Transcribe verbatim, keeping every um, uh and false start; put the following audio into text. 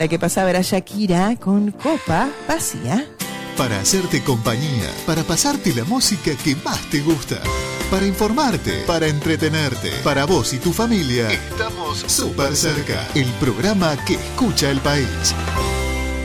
La que pasaba era Shakira con Copa Vacía. Para hacerte compañía, para pasarte la música que más te gusta, para informarte, para entretenerte, para vos y tu familia. Estamos súper cerca, el programa que escucha el país.